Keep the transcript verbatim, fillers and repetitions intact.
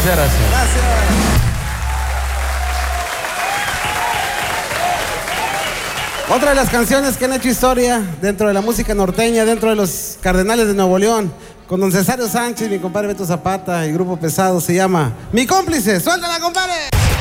Muchas gracias. Gracias. Otra de las canciones que han hecho historia dentro de la música norteña, dentro de los Cardenales de Nuevo León, con don Cesario Sánchez, mi compadre Beto Zapata y Grupo Pesado, se llama Mi Cómplice. ¡Suéltala, compadre!